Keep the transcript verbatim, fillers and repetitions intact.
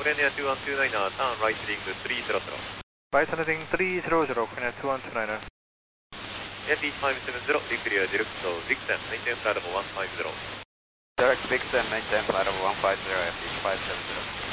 Korean Air two one two niner, turn right heading three hundred. Right heading three hundred, Korean Air two one two niner. F B five seven zero, be clear, direct to Vixen, maintain flight level one five zero. Direct Vixen, maintain flight level one five zero, F B five seven zero.